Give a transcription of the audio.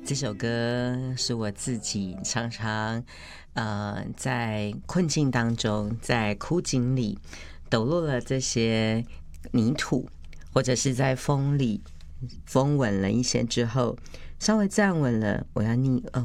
这首歌是我自己常常在困境当中，在枯井里抖落了这些泥土，或者是在风里风稳了一些之后，稍微站稳了，